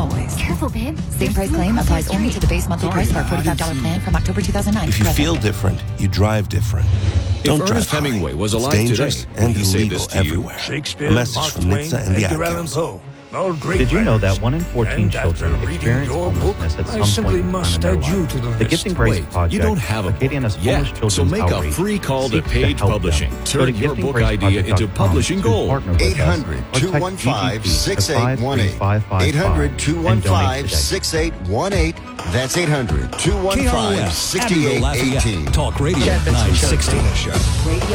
always. Careful, babe. Same price claim applies only to the base monthly price of our $45 plan from October 2009. If you feel different, you drive different. Don't drive Ernest high. Hemingway was It's alive dangerous today, and would he say illegal this to you? everywhere. Shakespeare, A message Mark from Twain, NHTSA and the Edgar Ad Allan Council. Poe, all great Did you know writers. that 1 in 14 And after children reading experience your book, homelessness at I some simply point in must their add you life? to the The list. Gifting Grace Wait, Project, you don't have a book Acadiana's yet, Homeless Children's so make a Outreach, free call to seeks Page help Publishing. them. Go Turn to your book idea into giftinggraceprodject.com publishing to gold. partner with us, 800-215-6818. or text GGP to 5335555 800-215-6818. That's 800-215-6818. Talk Radio 960.